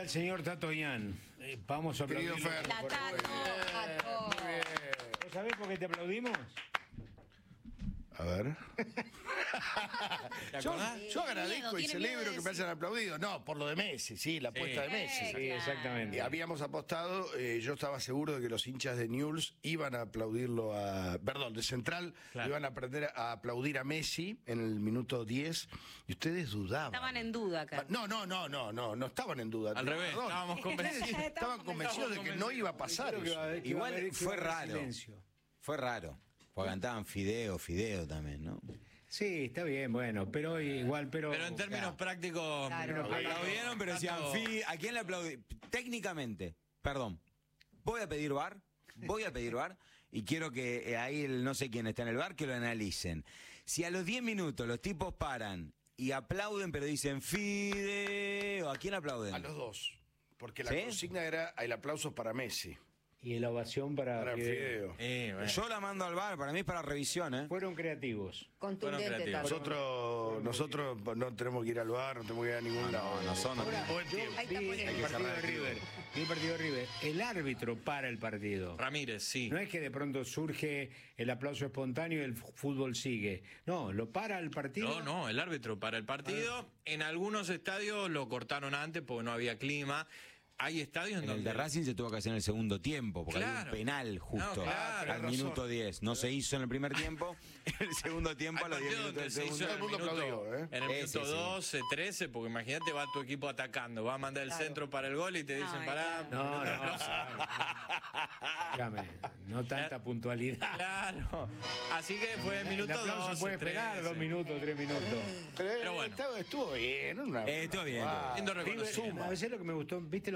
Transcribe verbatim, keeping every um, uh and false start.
el señor Tato Ian. Eh, vamos a aplaudirlo. Querido Fer. La Tato, Tato. Muy bien. ¿Vos sabés por qué te aplaudimos? A ver. yo, yo Tiene agradezco miedo, y tiene celebro miedo de que me hayan aplaudido. No, por lo de Messi, sí, la apuesta de Messi. Sí, exactamente. Eh, habíamos apostado, eh, yo estaba seguro de que los hinchas de Newell's iban a aplaudirlo a... Perdón, de Central, Claro. iban a aprender a aplaudir a Messi en el minuto diez y ustedes dudaban. Estaban en duda acá. Ah, No, no, no, no, no, no estaban en duda. Al revés, estábamos convencidos. Estaban convencidos de que no iba a pasar Creo que eso. va a- que va a Igual haber- que fue va a haber raro. silencio. Fue raro. Porque cantaban Fideo, Fideo también, ¿no? Sí, está bien, bueno, pero igual, pero... Pero en términos prácticos, Claro. Aplaudieron, pero decían, Tanto- Fi, ¿a quién le aplaudí? Técnicamente, perdón, voy a pedir bar, voy a pedir bar, y quiero que eh, ahí el no sé quién está en el bar, que lo analicen. Si a los diez minutos los tipos paran y aplauden, pero dicen Fideo, ¿a quién aplauden? A los dos. Porque la ¿Sí? consigna era el aplauso para Messi. Y la ovación para, Para Fideo. Fideo. Eh, bueno. Yo la mando al bar, para mí es para revisión, ¿eh? Fueron creativos. Contundente, Fueron Tato. Nosotros, nosotros no tenemos que ir al bar, no tenemos que ir a ningún lado. no son- Ahora, buen tiempo. Ahí está Vi poniendo. el partido de River. Vi el partido de River. El árbitro para el partido. Ramírez, sí. No es que de pronto surge el aplauso espontáneo y el fútbol sigue. No, lo para el partido. No, no, el árbitro para el partido. En algunos estadios lo cortaron antes porque no había clima. Hay estadios en En el donde... de Racing se tuvo que hacer en el segundo tiempo, porque había Claro. un penal justo No, claro. al Tenés minuto razón. diez. No se hizo en el primer tiempo, en el segundo tiempo, a Hay los diez partidos minutos donde del se hizo segundo. en el Todo el mundo minuto, aplaudió, ¿eh? en el Ese, minuto sí. doce, trece, porque imagínate va tu equipo atacando, va a mandar el Claro. centro para el gol y te dicen, Ay, pará. No, no. aplauso. Dígame, no tanta puntualidad. Claro. Así que fue el El minuto aplauso doce, puede esperar trece. dos minutos, tres minutos. Pero, Pero bueno. estuvo, estuvo bien. Una, Eh, estuvo bien, Ah, Lindo River, reconocimiento. a veces lo que me gustó, ¿viste?